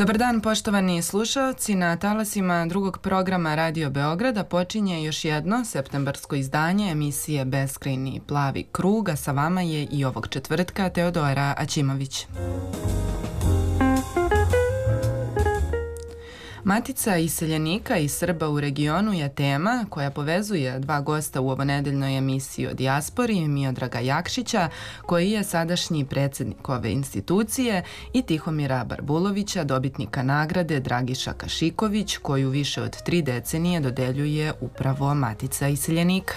Dobar dan, poštovani slušaoci. Na talasima drugog programa Radio Beograda počinje još jedno septembarsko izdanje emisije Beskrajni plavi krug, a sa vama je i ovog četvrtka Teodora Aćimović. Matica iseljenika i Srba u regionu je tema koja povezuje dva gosta u ovonedeljnoj emisiji o dijaspori, Miodraga Jakšića, koji je sadašnji predsjednik ove institucije, i Tihomira Barbulovića, dobitnika nagrade Dragiša Kašiković, koju više od 3 decenije dodeljuje upravo Matica iseljenika.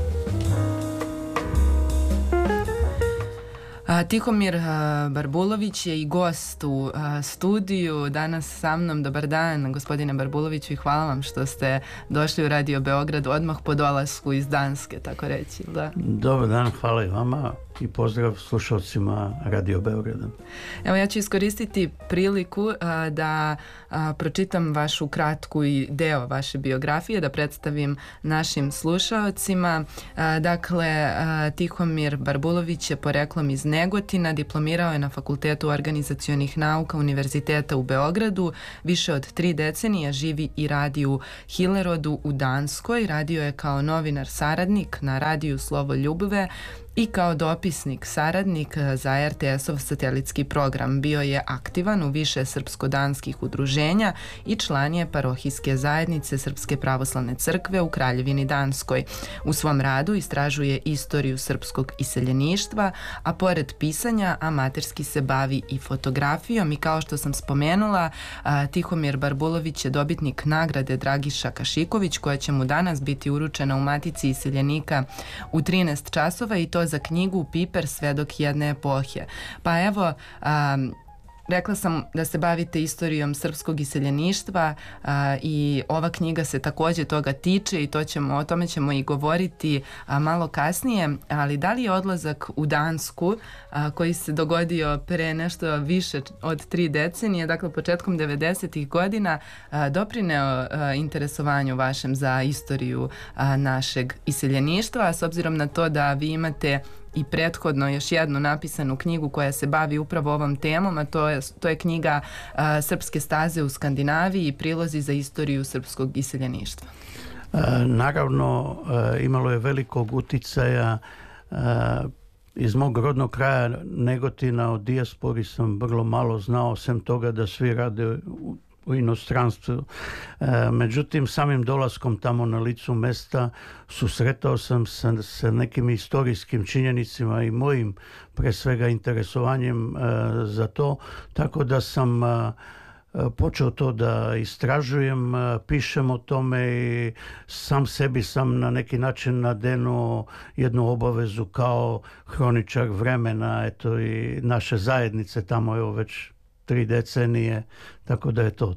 Tihomir Barbulović je i gost u studiju danas sa mnom. Dobar dan, gospodine Barbuloviću, i hvala vam što ste došli u Radio Beograd odmah po dolasku iz Danske, tako reći. Da? Dobar dan, hvala i vama i pozdrav slušalcima Radio Beograda. Evo, ja ću iskoristiti priliku da pročitam vašu kratku i deo vaše biografije, da predstavim našim slušaocima. Dakle, Tihomir Barbulović je poreklom iz Negotina, diplomirao je na Fakultetu organizacionih nauka Univerziteta u Beogradu, više od 3 decenije živi i radi u Hillerodu u Danskoj, radio je kao novinar saradnik na radiju Slovo Ljubve i kao dopisnik saradnik za RTS-ov satelitski program. Bio je aktivan u više srpsko-danskih udruženja i član je parohijske zajednice Srpske pravoslavne crkve u Kraljevini Danskoj. U svom radu istražuje istoriju srpskog iseljeništva, a pored pisanja amaterski se bavi i fotografijom i, kao što sam spomenula, Tihomir Barbulović je dobitnik nagrade Dragiša Kašiković, koja će mu danas biti uručena u Matici iseljenika u 13 časova, i to za knjigu Piper, svedok jedne epohe. Pa evo, rekla sam da se bavite istorijom srpskog iseljeništva i ova knjiga se također toga tiče i o tome ćemo i govoriti malo kasnije, ali da li je odlazak u Dansku koji se dogodio pre nešto više od 3 decenije, dakle početkom 90-ih godina, doprineo interesovanju vašem za istoriju našeg iseljeništva, s obzirom na to da vi imate i prethodno još jednu napisanu knjigu koja se bavi upravo ovom temom, a to je knjiga Srpske staze u Skandinaviji i prilozi za istoriju srpskog iseljeništva. Naravno, imalo je velikog uticaja iz mog rodnog kraja Negotina. O dijaspori sam vrlo malo znao, sem toga da svi rade u inostranstvu. Međutim, samim dolaskom tamo na licu mesta susretao sam se sa nekim istorijskim činjenicima i mojim, pre svega, interesovanjem za to, tako da sam počeo to da istražujem, pišem o tome i sam sebi sam na neki način nadenuo jednu obavezu kao hroničar vremena, eto, i naše zajednice tamo, evo, već 3 decenije, tako da je to.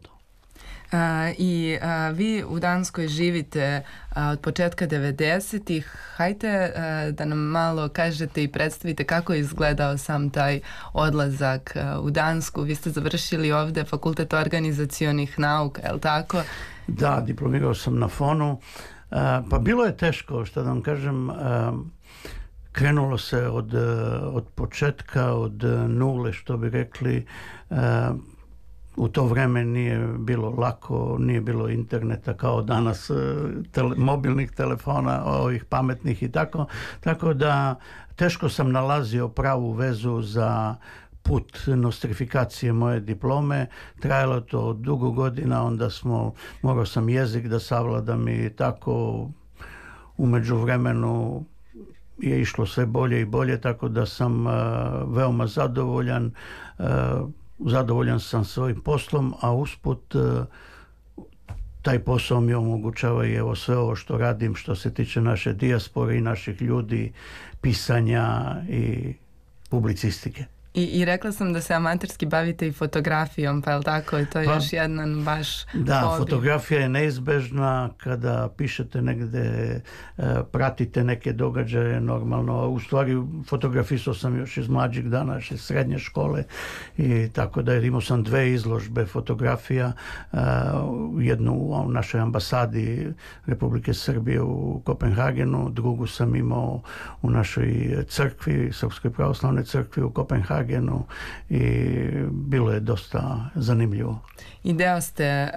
Vi u Danskoj živite od početka 90-ih. Hajde da nam malo kažete i predstavite kako je izgledao sam taj odlazak u Dansku. Vi ste završili ovde Fakultet organizacionih nauka, je li tako? Da, diplomirao sam na FON-u. Pa bilo je teško, što da vam kažem. Krenulo se od početka, od nule, što bi rekli. U to vreme nije bilo lako, nije bilo interneta kao danas, mobilnih telefona, ovih pametnih i tako. Tako da teško sam nalazio pravu vezu za put nostrifikacije moje diplome. Trajalo to dugo godina, onda morao sam jezik da savladam i tako. U međuvremenu je išlo sve bolje i bolje, tako da sam veoma zadovoljan. Zadovoljan sam svojim poslom, a usput taj posao mi omogućava i evo sve ovo što radim što se tiče naše dijaspore i naših ljudi, pisanja i publicistike. I rekla sam da se amaterski bavite i fotografijom, pa je li tako? I to je još jedan vaš da, hobi. Fotografija je neizbežna kada pišete negde, pratite neke događaje normalno. U stvari fotografisao sam još iz mlađih dana, još iz srednje škole, i tako da imao sam 2 izložbe fotografija, jednu u našoj ambasadi Republike Srbije u Kopenhagenu, drugu sam imao u našoj crkvi, Srpskoj pravoslavnoj crkvi u Kopenhagenu. Kopenhagenu i bilo je dosta zanimljivo. I deo ste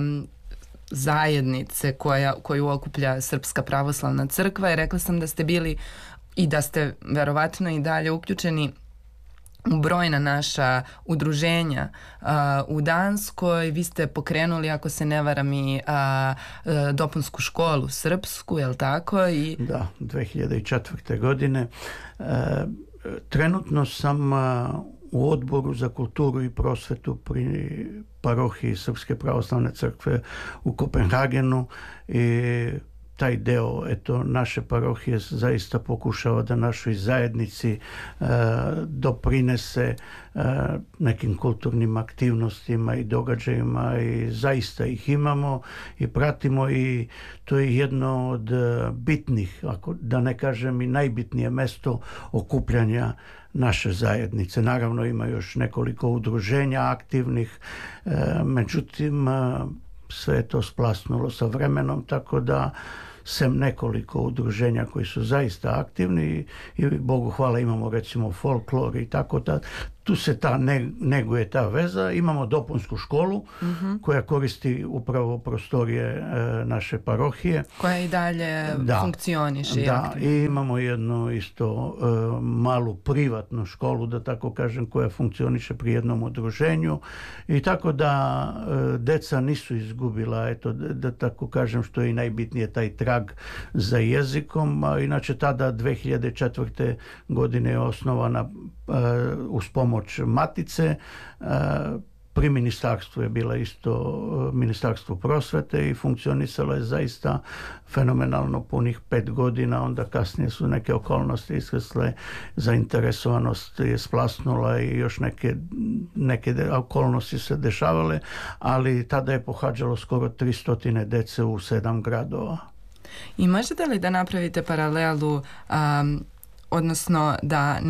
zajednice koju okuplja Srpska pravoslavna crkva i rekla sam da ste bili i da ste verovatno i dalje uključeni u brojna naša udruženja u Danskoj. Vi ste pokrenuli, ako se ne varam, i dopunsku školu srpsku, je li tako? Da, 2004. godine. Trenutno sam u odboru za kulturu i prosvetu pri parohiji Srpske pravoslavne crkve u Kopenhagenu i taj deo naše parohije zaista pokušava da našoj zajednici doprinese nekim kulturnim aktivnostima i događajima i zaista ih imamo i pratimo i to je jedno od bitnih, ako da ne kažem i najbitnije mesto okupljanja naše zajednice. Naravno ima još nekoliko udruženja aktivnih, međutim sve je to splasnulo sa vremenom, tako da sem nekoliko udruženja koji su zaista aktivni i Bogu hvala imamo recimo folklor i tako da tu se neguje ta veza. Imamo dopunsku školu koja koristi upravo prostorije naše parohije. Koja i dalje funkcioniše. Da, i imamo jednu isto malu privatnu školu, da tako kažem, koja funkcioniše pri jednom udruženju i tako da deca nisu izgubila, da tako kažem, što je i najbitnije, taj trag za jezikom. A inače tada 2004. godine je osnovana uz pomoć Matice. Pri ministarstvu je bila isto Ministarstvo prosvete i funkcionisalo je zaista fenomenalno punih 5 godina. Onda kasnije su neke okolnosti iskrsle, zainteresovanost je splasnula i još neke okolnosti se dešavale, ali tada je pohađalo skoro 300 dece u 7 gradova. I možete li da napravite paralelu, odnosno da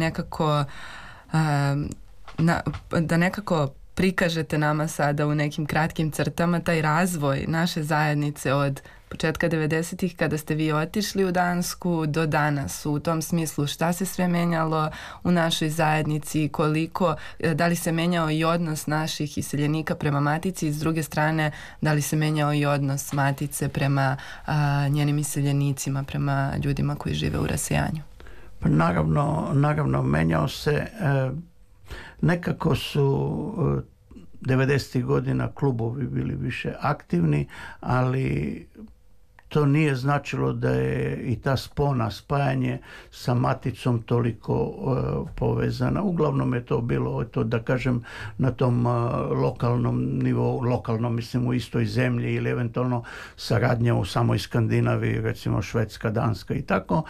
nekako prikažete nama sada u nekim kratkim crtama taj razvoj naše zajednice od početka 90-ih kada ste vi otišli u Dansku do danas, u tom smislu šta se sve menjalo u našoj zajednici, koliko, da li se menjao i odnos naših iseljenika prema Matici i s druge strane da li se menjao i odnos Matice prema njenim iseljenicima, prema ljudima koji žive u rasejanju? Pa naravno menjao se. Nekako su 90. godina klubovi bili više aktivni, ali to nije značilo da je i ta spajanje sa Maticom toliko povezana. Uglavnom je to bilo, da kažem, na tom lokalnom nivou, lokalno mislim u istoj zemlji ili eventualno saradnja u samoj Skandinaviji, recimo Švedska, Danska i tako.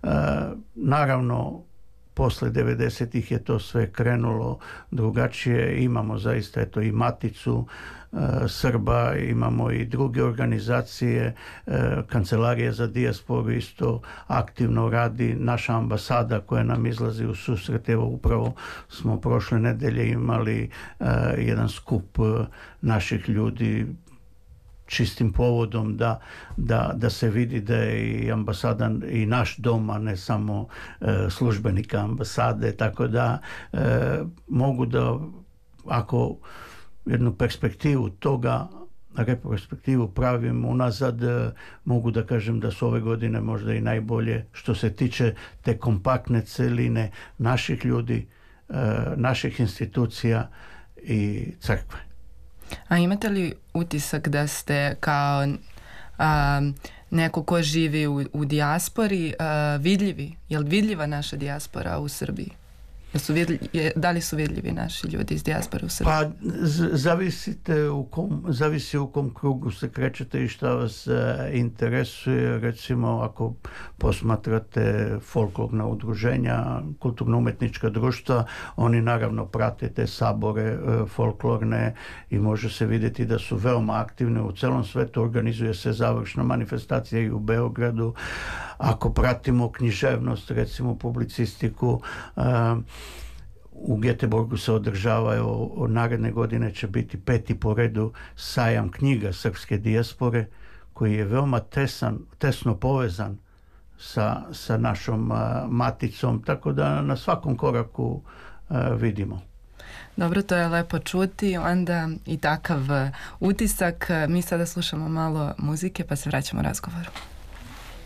Naravno, posle 90-ih je to sve krenulo drugačije. Imamo zaista i Maticu Srba, imamo i druge organizacije, Kancelarija za dijasporu isto aktivno radi, naša ambasada koja nam izlazi u susret. Evo upravo smo prošle nedelje imali jedan skup naših ljudi čistim povodom da se vidi da je i ambasada i naš dom, a ne samo službenika ambasade, tako da mogu da, ako jednu perspektivu toga, retrospektivu pravim unazad, mogu da kažem da su ove godine možda i najbolje što se tiče te kompaktne celine naših ljudi, naših institucija i crkve. A imate li utisak da ste kao neko ko živi u dijaspori vidljivi? Je li vidljiva naša dijaspora u Srbiji? Da li su vidljivi naši ljudi iz dijaspore u Srbiji? Pa zavisi u kom krugu se krećete i šta vas interesuje. Recimo ako posmatrate folklorna udruženja, kulturno-umetnička društva, oni naravno prate te sabore folklorne i može se vidjeti da su veoma aktivne u celom svetu. Organizuje se završna manifestacija i u Beogradu. Ako pratimo književnost, recimo publicistiku, u Göteborgu se održava, naredne godine će biti 5. po redu sajam knjiga srpske dijaspore, koji je veoma tesno povezan sa našom Maticom, tako da na svakom koraku vidimo. Dobro, to je lepo čuti, onda i takav utisak. Mi sada slušamo malo muzike pa se vraćamo razgovoru.